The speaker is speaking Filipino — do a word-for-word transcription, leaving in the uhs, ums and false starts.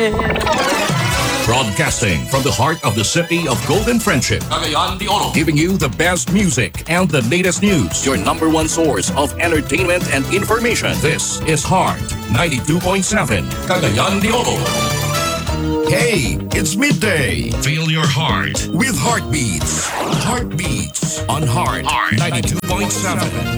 Broadcasting from the heart of the city of Golden Friendship, Cagayan de Oro. giving you the best music and the latest news. Your number one source of entertainment and information. This is Heart ninety-two point seven, Cagayan de Oro. Hey, it's midday. Feel your heart with Heartbeats. Heartbeats on Heart ninety-two point seven.